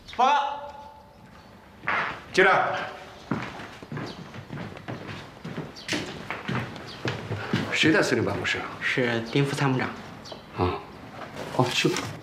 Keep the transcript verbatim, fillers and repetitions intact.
报告。 进来。谁在司令办公室啊？ 是丁副参谋长。 啊，哦，去吧。